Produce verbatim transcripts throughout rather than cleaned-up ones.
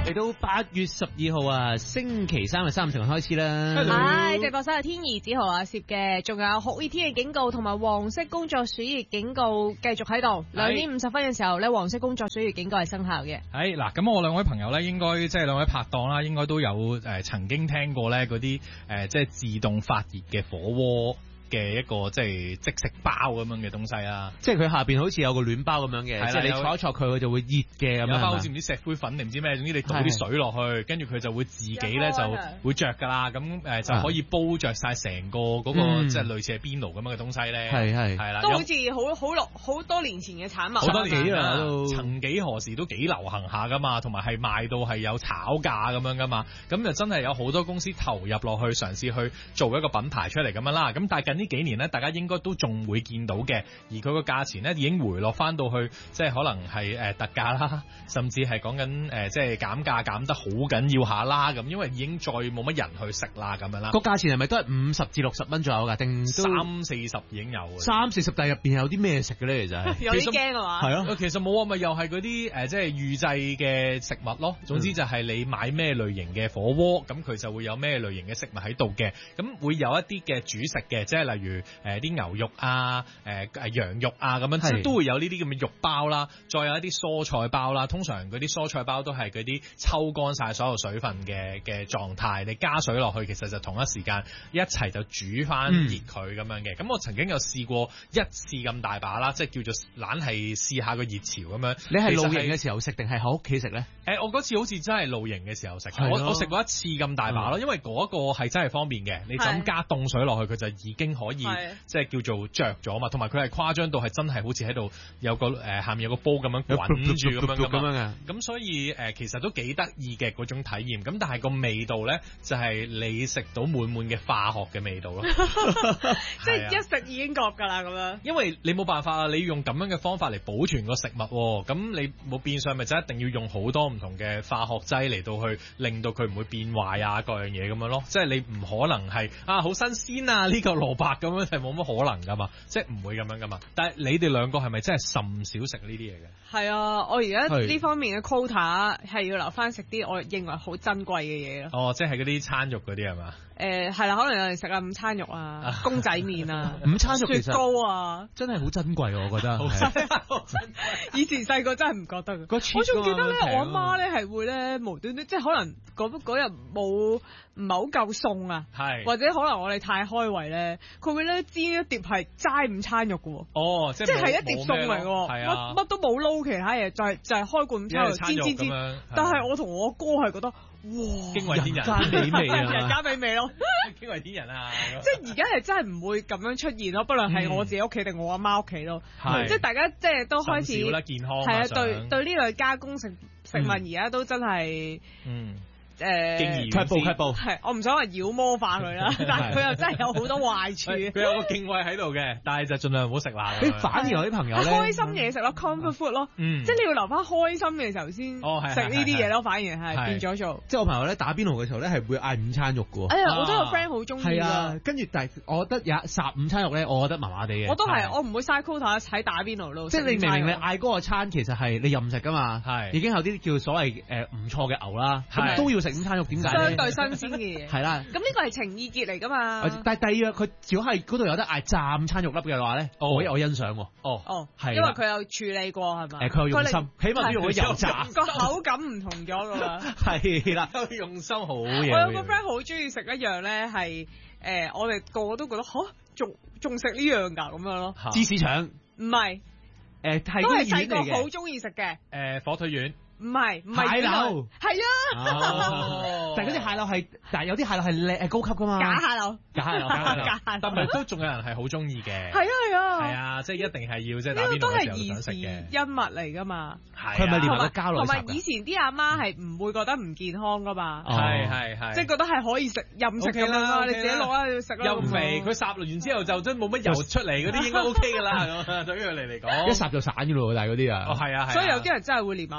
嚟到八月十二號啊，星期三嘅三點鐘開始啦。 係直播室係天兒子豪阿攝嘅，仲有酷熱天氣警告同埋黃色工作暑熱警告繼續喺度。兩點五十分嘅時候咧，黃色工作暑熱警告係生效嘅。 係嗱，咁我兩位朋友咧，應該即係兩位拍檔啦，應該都有誒、呃、曾經聽過咧嗰啲誒即係自動發熱嘅火鍋嘅一個即係即食包咁樣嘅東西啊， 即係佢下邊好似有個暖包咁樣嘅，即係你坐一坐佢，佢就會熱嘅咁樣。有包好似唔知石灰粉定唔知咩，總之你倒啲水落去，跟住佢就會自己咧就會着㗎啦。咁誒就可以煲着晒成個嗰個即係類似係邊爐咁樣嘅東西咧。係係係啦， 都好似好好落好多年前嘅產物。 好多年啦，都曾幾何時都幾流行下㗎嘛，同埋係賣到係有炒價咁樣㗎嘛。咁就真係有好多公司投入落去嘗試去做一個品牌出嚟咁樣啦。咁但係近呢幾年咧，大家應該都仲會見到嘅，而佢個價錢咧已經回落翻到去，即係可能係誒特價啦，甚至係講緊誒即係減價減得好緊要下啦咁，因為已經再冇乜人去食啦咁樣啦。 個價錢係咪都係五十至六十蚊左右㗎？定三四十已經有嘅。 三四十，但入邊有啲咩食嘅咧？其實係有啲驚啊嘛。 係啊， 其實冇啊，咪又係嗰啲誒即係預製嘅食物咯。總之就係你買咩類型嘅火鍋，咁佢就會有咩類型嘅食物喺度嘅。咁會有一啲嘅主食嘅，即係例如。誒啲、呃、牛肉啊，誒、呃、誒羊肉啊，咁樣即都會有呢啲咁嘅肉包啦，再有一啲蔬菜包啦。通常嗰啲蔬菜包都係嗰啲抽乾晒所有水分嘅嘅狀態，你加水落去，其實就同一時間一齊就煮翻熱佢咁樣嘅。咁、嗯、我曾經有試過一次咁大把啦，即係叫做懶係試下個熱潮咁樣。 你係露營嘅時候食定係喺屋企食咧？ 誒、呃，我嗰次好似真係露營嘅時候食，我我食過一次咁大把咯，嗯、因為嗰個係真係方便嘅，你就咁加凍水落去，佢就已經可以。即係叫做着咗嘛，同埋佢係誇張到係真係好似喺度有個誒、呃、下面有個煲咁樣滾住咁樣噶嘛，咁所以誒、呃、其實都幾得意嘅嗰種體驗，咁但係個味道咧就係、是、你食到滿滿嘅化學嘅味道咯， 即係一食已經覺㗎啦咁樣。 因為你冇辦法啊，你要用咁樣嘅方法嚟保存個食物，咁你冇變相咪就一定要用好多唔同嘅化學劑嚟到去令到佢唔會變壞啊各樣嘢咁樣咯，即係你唔可能係啊好新鮮啊呢個蘿蔔咁樣係冇乜可能噶嘛，即係唔會咁樣噶嘛。但係你哋兩個係咪真係甚少食呢啲嘢嘅？ 係啊，我而家呢方面嘅 quota 係要留翻食啲我認為好珍貴嘅嘢咯。 哦，即係嗰啲餐肉嗰啲係嘛？ 誒係啦，可能有人食啊午餐肉啊、公仔麵啊、 午餐肉其實雪糕啊， 真係好珍貴我覺得。 以前細個真係唔覺得。我仲記得咧，我阿媽咧係會咧無端端，即係可能嗰嗰日冇唔係好夠餸啊， 係或者可能我哋太開胃咧，佢會咧煎一碟係齋午餐肉嘅喎。 哦，即係即係一碟餸嚟嘅，乜乜都冇撈其他嘢，就係就係開罐午餐肉煎煎煎。但係我同我哥係覺得。哇！ 驚為天人， 人間美味啊！ 人間美味咯， 驚為天人啊！ 即係而家係真係唔會咁樣出現咯，不論係我自己屋企定我阿媽屋企咯。 係、嗯， 即係大家即係都開始少啦，健康係啊，對對呢類加工食食物而家都真係嗯。誒， 卻步卻步， 係我唔想話妖魔化佢啦，但係佢又真係有好多壞處。 佢有個敬畏喺度嘅，但係就盡量唔好食辣。 反而有啲朋友咧， 開心嘢食咯 comfort food 咯，即係你要留翻開心嘅時候先食呢啲嘢咯，反而係變咗做。 即係我朋友咧打邊爐嘅時候咧係會嗌午餐肉嘅。 哎呀，我都有 friend 好中意。係啊， 跟住但係我覺得有霎午餐肉咧，我覺得麻麻地嘅。 我都係，我唔會嘥 quota 喺打邊爐咯。 即係你明明你嗌嗰個餐其實係你任食噶嘛，係已經有啲叫所謂誒唔錯嘅牛啦，咁都要食午餐肉，點解？相對新鮮嘅嘢係啦， 咁呢個係情意結嚟噶嘛？ 但係第二樣佢只要係嗰度有得嗌炸午餐肉粒嘅話咧，我有欣賞喎。 哦哦，係因為佢有處理過係咪？ 誒，佢有用心，起碼都用咗油炸， 個口感唔同咗噶嘛。 係啦， 用心好嘢。 我有個 friend 好中意食一樣咧，係誒，我哋個個都覺得吓，仲仲食呢樣㗎咁樣咯。 芝士腸唔係誒，係都係細個好中意食嘅。 誒，火腿丸。 唔係唔係蟹柳， 係啊！但係嗰啲蟹柳係，但係有啲蟹柳係靚係高級噶嘛？ 假蟹柳， 假蟹柳，假蟹柳，但係都仲有人係好中意嘅。 係啊係啊， 係啊，即係一定係要即係打邊爐嘅時候想食嘅。 恩物嚟噶嘛？ 係佢咪連埋個膠落？ 同埋以前啲阿媽係唔會覺得唔健康噶嘛？ 係係係， 即係覺得係可以食任食咁樣啦，你自己攞啊食啦。 又唔肥，佢烚完之後就真冇乜油出嚟，嗰啲應該 OK 噶啦。對於佢哋嚟講， 一烚就散噶咯，但係嗰啲啊， 哦係啊， 所以有啲人真係會連埋個膠套。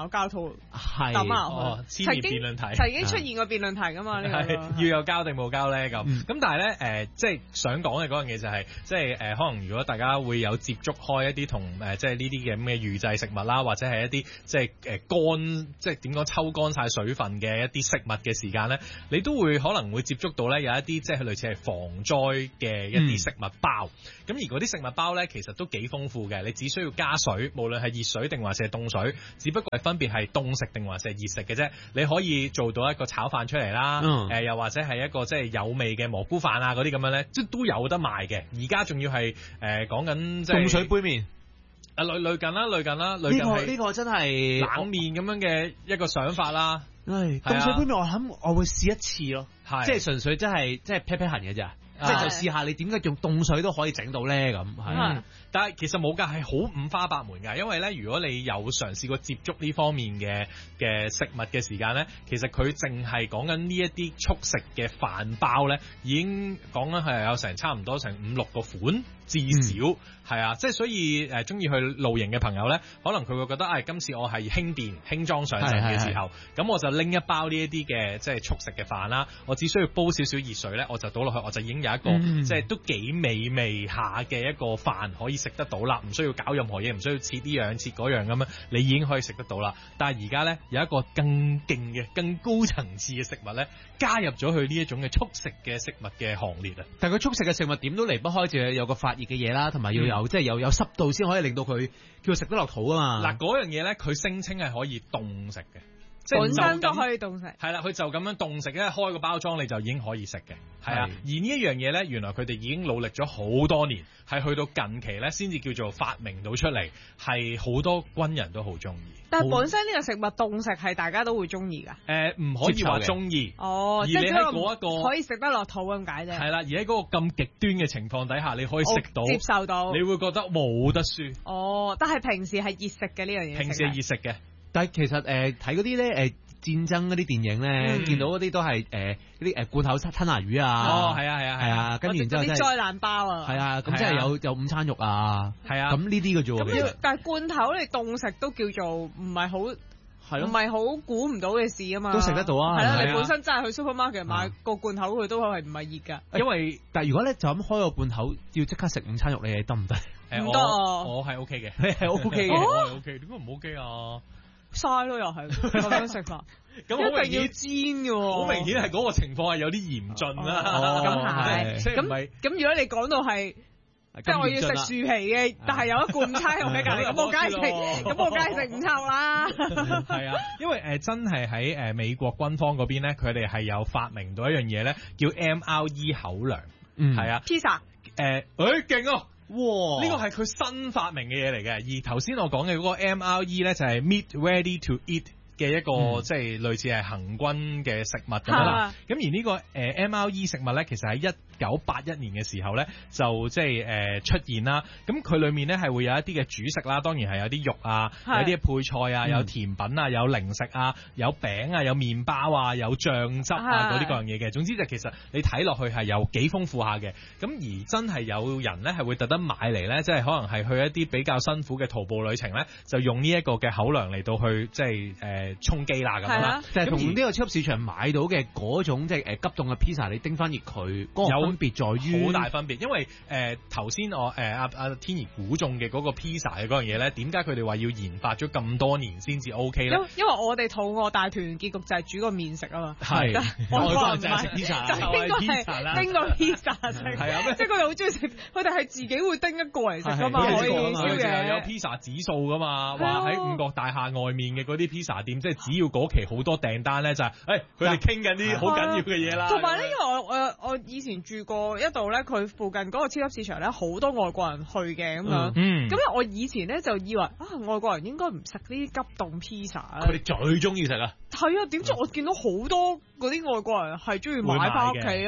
抌啊！ 千年辯論題曾經出現過辯論題噶嘛？呢個要有交定冇交咧咁。咁、 嗯、 但係咧誒，即係想講嘅嗰樣嘢就係、是，即係誒，可能如果大家會有接觸開一啲同誒，即係呢啲嘅咩預製食物啦，或者係一啲即係誒乾，即係點講抽乾晒水分嘅一啲食物嘅時間咧，你都會可能會接觸到咧有一啲即係類似係防災嘅一啲食物包。咁、嗯、而嗰啲食物包咧，其實都幾豐富嘅。你只需要加水，無論係熱水定還是係凍水，只不過係分別係凍食定還是係熱食嘅啫。你可以做到一個炒飯出嚟啦，誒、嗯呃、又或者係一個即係有味嘅蘑菇飯啊嗰啲咁樣咧，即都有得賣嘅。而家仲要係誒講緊即係凍水杯麵。 啊，類類近啦，類近啦，類近呢、這個呢、這個真係冷麵咁樣嘅一個想法啦。 唉，凍水杯麵我諗我會試一次咯，即係純粹真係即係劈劈痕嘅咋。即係就試下你點解用凍水都可以整到咧咁，係、嗯。 但係其實冇㗎，係好五花八門㗎。因為咧，如果你有嘗試過接觸呢方面嘅嘅食物嘅時間咧，其實佢淨係講緊呢一啲速食嘅飯包咧，已經講緊係有成差唔多成五六個款，至少係、嗯、啊。即係所以誒，中、呃、意去露營嘅朋友咧，可能佢會覺得，誒、哎、今次我係輕便輕裝上陣嘅時候，咁我就拎一包呢一啲嘅即係速食嘅飯啦。我只需要煲少少熱水咧，我就倒落去，我就已經有一個、嗯、即係都幾美味下嘅一個飯可以食得到啦，唔需要搞任何嘢，唔需要切呢樣切嗰樣咁樣，你已經可以食得到啦。但係而家咧有一個更勁嘅、更高層次嘅食物咧，加入咗去呢一種嘅速食嘅食物嘅行列啊！ 但係佢速食嘅食物點都離不開就有個發熱嘅嘢啦，同埋要有、嗯、即係有有濕度先可以令到佢叫食得落肚啊嘛。 嗱，嗰樣嘢咧，佢聲稱係可以凍食嘅。即本身都可以凍食， 係啦，佢就咁樣凍食咧，開個包裝你就已經可以食嘅，係啊。而呢一樣嘢咧，原來佢哋已經努力咗好多年，係去到近期咧先至叫做發明到出嚟，係好多軍人都好中意。 但係本身呢個食物凍食係大家都會中意㗎。誒、 呃，唔可以話中意。哦，而你喺嗰一個可以食得落肚咁解啫。 係啦，而喺嗰個咁極端嘅情況底下，你可以食到， 接受到， 你會覺得冇得輸。 哦，但係平時係熱食嘅呢樣嘢。 平時係熱食嘅。 但係其實誒睇嗰啲咧誒戰爭嗰啲電影咧，嗯、見到嗰啲都係誒嗰啲誒罐頭吞拿魚啊， 哦係啊係啊係啊， 跟住然之後即係災難包啊， 係啊，咁即係有有午餐肉啊，係啊，咁呢啲嘅啫喎。 咁但係罐頭你凍食都叫做唔係好唔係好估唔到嘅事啊嘛，都食得到啊。 係啦，你本身真係去 supermarket 買個罐頭佢都係唔係熱㗎， 因為但係如果咧就咁開個罐頭要即刻食午餐肉，你得唔得？ 唔得啊！ 我係 OK 嘅， 你係 OK 嘅， 我係 OK，點解唔 OK 啊？ 嘥咯，又係咁樣食法，咁一定要煎嘅喎。 好明顯係嗰個情況係有啲嚴峻啦。 咁係，咁咁如果你講到係，即係我要食樹皮嘅，但係有一罐午餐肉喺隔離，咁我梗係食，咁我梗係食午餐肉啦。 係啊，因為誒真係喺誒美國軍方嗰邊咧，佢哋係有發明到一樣嘢咧，叫 M R E 口糧。嗯，係啊 ，pizza。 誒，誒勁啊！哇！呢個係佢新發明嘅嘢嚟嘅，而頭先我講嘅嗰個 M R E 咧就係 Meat Ready to Eat 嘅一個、嗯、即係類似係行軍嘅食物咁樣啦。咁而呢、呢個誒、呃、M R E 食物咧，其實喺一九八一年嘅時候咧，就即係誒、呃、出現啦。咁佢裏面咧係會有一啲嘅主食啦，當然係有啲肉啊，有啲配菜啊，有甜品啊，有零食啊，有餅啊，有麵包啊，有醬汁啊嗰啲各樣嘢嘅。總之就其實你睇落去係有幾豐富下嘅。咁而真係有人咧係會特登買嚟咧，即係可能係去一啲比較辛苦嘅徒步旅程咧，就用呢一個嘅口糧嚟到去即係誒充飢啦咁樣啦。 就係同呢個超級市場買到嘅嗰種即係誒急凍嘅 pizza，你叮翻熱佢有分別在於好大分別，因為誒頭先我誒阿阿天怡估中嘅嗰個 pizza 嘅嗰樣嘢咧，點解佢哋話要研發咗咁多年先至 OK 咧？ 因為我哋肚餓大團圓結局就係煮個麵食啊嘛， 係外國人就係食 pizza， 就應該係叮個 pizza 食，係啊，即係佢哋好中意食，佢哋係自己會叮一個嚟食噶嘛，可以燒嘢， 有 pizza 指數噶嘛，話喺五角大廈外面嘅嗰啲 pizza 店，即係只要嗰期好多訂單咧，就係誒佢哋傾緊啲好緊要嘅嘢啦。 同埋呢，因為我我我以前住過一度咧，佢附近嗰個超級市場咧，好多外國人去嘅咁樣。嗯，咁我以前咧就以為啊，外國人應該唔食呢啲急凍 pizza 啊。 佢哋最中意食啊。 係啊，點知我見到好多嗰啲外國人係中意買翻屋企啊。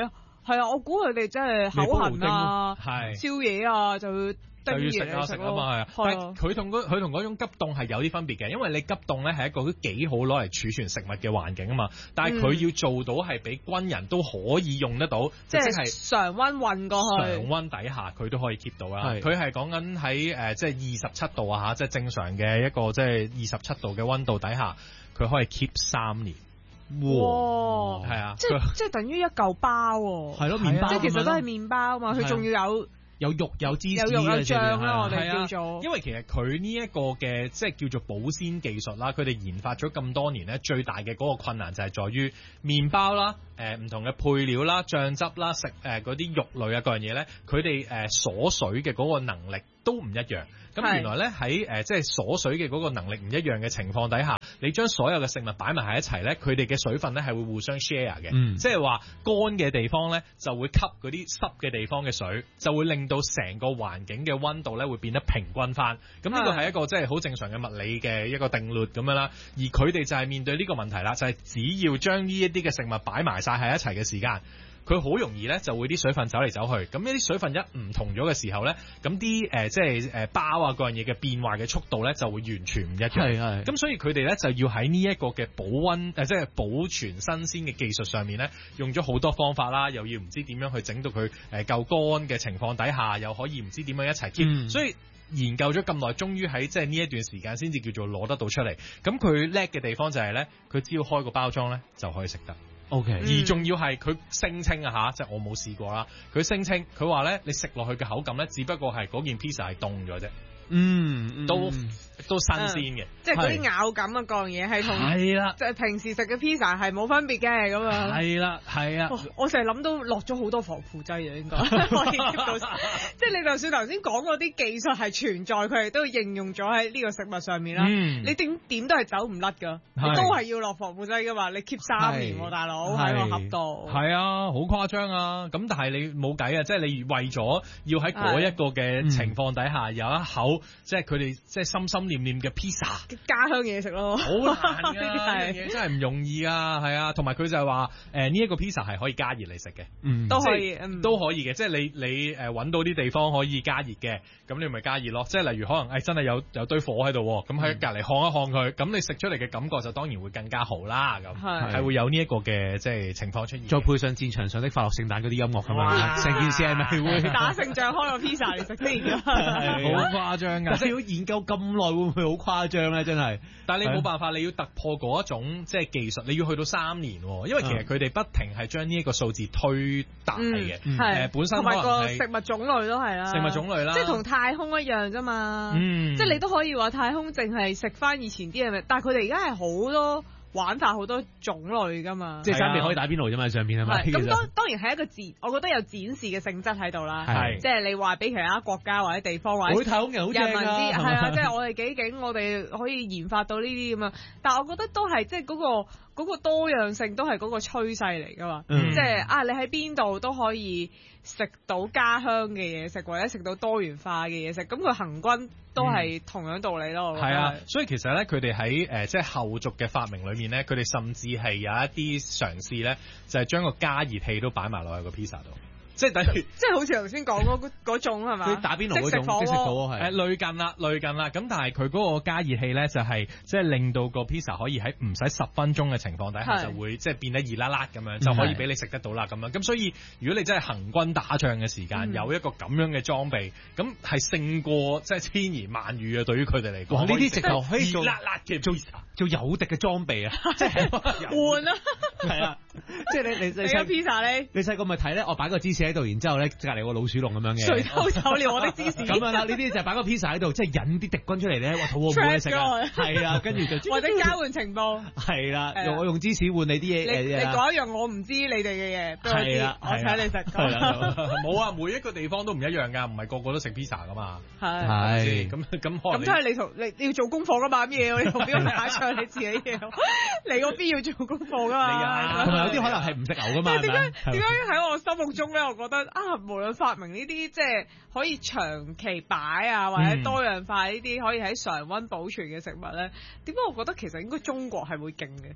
係啊，我估佢哋真係口痕啊，宵夜啊就。 就要食啊食啊嘛係啊，但係佢同佢同嗰種急凍係有啲分別嘅，因為你急凍咧係一個都幾好攞嚟儲存食物嘅環境啊嘛，但係佢要做到係俾軍人都可以用得到，即係常溫運過去， 常溫底下佢都可以 keep 到啦。佢係講緊喺誒即係二十七度啊嚇，即係正常嘅一個即係二十七度嘅溫度底下，佢可以 keep 三年。 哇！ 係啊， 即即係等於一嚿包喎。 係咯，麵包即係其實都係麵包啊嘛，佢仲要有。 有肉有芝士有肉有醬啦，我哋叫做。 因為其實佢呢一個嘅即係叫做保鮮技術啦，佢哋研發咗咁多年咧，最大嘅嗰個困難就係在於麵包啦、誒、呃、唔同嘅配料啦、醬汁啦、食誒嗰啲肉類啊各樣嘢咧，佢哋誒鎖水嘅嗰個能力都唔一樣。咁原來咧喺誒即係鎖水嘅嗰個能力唔一樣嘅情況底下，你將所有嘅食物擺埋喺一齊咧，佢哋嘅水分咧係會互相 share 嘅，嗯、即係話乾嘅地方咧就會吸嗰啲濕嘅地方嘅水，就會令到成個環境嘅溫度咧會變得平均翻。咁呢個係一個即係好正常嘅物理嘅一個定律咁樣啦。而佢哋就係面對呢個問題啦，就係、是、只要將呢一啲嘅食物擺埋晒喺一齊嘅時間，佢好容易咧就會啲水分走嚟走去，咁呢啲水分一唔同咗嘅時候咧，咁啲誒即係誒包啊嗰樣嘢嘅變化嘅速度咧就會完全唔一樣。係係。咁所以佢哋咧就要喺呢一個嘅保溫誒即係保存新鮮嘅技術上面咧，用咗好多方法啦，又要唔知點樣去整到佢誒夠乾嘅情況底下，又可以唔知點樣一齊 keep、嗯。所以研究咗咁耐，終於喺即係呢一段時間先至叫做攞得到出嚟。咁佢叻嘅地方就係咧，佢只要開個包裝咧就可以食得。 O.K. 而仲要係佢聲稱啊嚇，即係我冇試過啦。佢聲稱佢話咧，你食落去嘅口感咧，只不過係嗰件 pizza 係凍咗啫。嗯，都都新鮮嘅， 即係嗰啲咬感啊，各樣嘢係同係啦，即係平時食嘅 pizza 係冇分別嘅咁樣。 係啦，係啊， 我成日諗到落咗好多防腐劑啊，應該可以 keep 到。即係你就算頭先講嗰啲技術係存在，佢哋都應用咗喺呢個食物上面啦。你點點都係走唔甩㗎，你都係要落防腐劑㗎嘛。你 keep 三年喎，大佬喺個盒度。 係啊，好誇張啊！咁但係你冇計啊，即係你為咗要喺嗰一個嘅情況底下有一口。即係佢哋即係心心念念嘅 pizza， 家鄉嘢食咯， 好難㗎，呢樣嘢真係唔容易啊，係啊，同埋佢就係話誒呢一個 pizza 係可以加熱嚟食嘅， 嗯，都可以， 嗯、都可以嘅，即係你你誒揾到啲地方可以加熱嘅，咁你咪加熱咯，即係例如可能誒、哎、真係有有堆火喺度，咁喺隔離烘一烘佢，咁你食出嚟嘅感覺就當然會更加好啦，咁係係會有呢一個嘅即係情況出現， 再配上戰場上的快樂聖誕嗰啲音樂咁樣，成件事係咪會打勝仗開個 pizza 嚟食先？ 好誇張。 即係要研究咁耐，會唔會好誇張咧？真係， 但係你冇辦法，你要突破嗰一種即係技術，你要去到三年，因為其實佢哋不停係將呢一個數字推大嘅。誒，本身同埋個食物種類都係啦， 食物種類啦， 即係同太空一樣啫嘛。嗯，即係你都可以話太空淨係食翻以前啲嘢，但係佢哋而家係好多玩法好多種類噶嘛， 即係上面可以打邊爐啫嘛，上面係咪？ 咁當當然係一個展，我覺得有展示嘅性質喺度啦。係，即係你話俾其他國家或者地方或者太空人好正啊， 係啊，即係我哋幾勁，我哋可以研發到呢啲咁樣。但係我覺得都係即係嗰個嗰個多樣性都係嗰個趨勢嚟噶嘛。即係啊，你喺邊度都可以食到家鄉嘅嘢食，或者食到多元化嘅嘢食。咁佢行軍都係同樣道理咯。 係啊，所以其實咧，佢哋喺誒即係後續嘅發明裏面咧，佢哋甚至係有一啲嘗試咧，就係將個加熱器都擺埋落去個 pizza 度。即係等於， 即係好似頭先講嗰嗰種係嘛？ 佢打邊爐嗰種即食火鍋係。誒類近啦，類近啦。咁但係佢嗰個加熱器咧，就係即係令到個 pizza 可以喺唔使十分鐘嘅情況底下，就會即係變得熱辣辣咁樣，就可以俾你食得到啦咁樣。咁所以如果你真係行軍打仗嘅時間，有一個咁樣嘅裝備，咁係勝過即係千言萬語啊！對於佢哋嚟講， 呢啲直頭可以做熱辣辣嘅做做有敵嘅裝備啊！即係換啊！ 係啊！即係你你你細 pizza 咧， 你細個咪睇咧，我擺個芝士喺度，然之後咧隔離個老鼠籠咁樣嘅， 誰偷走了我的芝士？ 咁樣啦，呢啲就係擺個 pizza 喺度，即係引啲敵軍出嚟咧，哇肚餓冇嘢食啊！係啊，跟住就或者交換情報。 係啦，用我用芝士換你啲嘢。 你你講一樣我唔知你哋嘅嘢， 係啦， 我請你食。 冇啊，每一個地方都唔一樣㗎，唔係個個都食 pizza 㗎嘛。 係係咁咁咁，即係你同你你要做功課㗎嘛？咩嘢？你同邊個打仗？你自己嘢，你嗰邊要做功課㗎嘛？ 同埋有啲可能係唔食牛㗎嘛？ 點解點解喺我心目中咧？我覺得啊，無論發明呢啲即係可以長期擺啊，或者多樣化呢啲可以喺常溫保存嘅食物咧，點解我覺得其實應該中國係會勁嘅？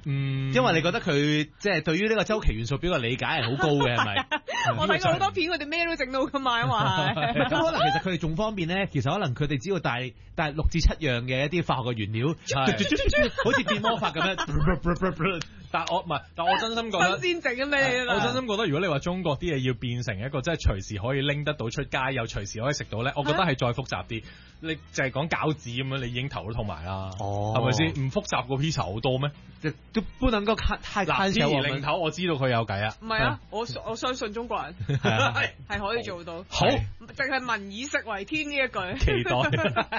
嗯， 因為你覺得佢即係對於呢個周期元素表嘅理解係好高嘅，係咪？ 我睇過好多片，佢哋咩都整到噶嘛，因為咁可能其實佢哋仲方便咧，其實可能佢哋只要帶帶六至七樣嘅一啲化學嘅原料，好似變魔法咁樣。 但我唔係，但我真心覺得新鮮整嘅咩？ 我真心覺得，如果你話中國啲嘢要變成一個即係隨時可以拎得到出街，又隨時可以食到咧，我覺得係再複雜啲。你就係講餃子咁樣，你已經頭都痛埋啦，係咪先？唔複雜過 pizza 好多咩？ 都不能夠太嗱，天然零頭我知道佢有計啊。 唔係啊，我我相信中國人係係可以做到。 好， 淨係民以食為天呢一句。 期待。